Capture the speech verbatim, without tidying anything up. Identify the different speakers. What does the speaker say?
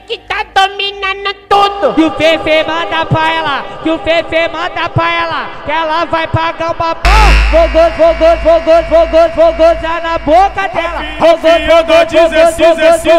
Speaker 1: que tá dominando tudo.
Speaker 2: Que o Fefe manda pra ela, que o Fefe manda pra ela, que ela vai pagar uma pau. Vou go, vou go, vou go, vou go, vou gozar na boca dela. Vou go, vou go, vou go, vou go,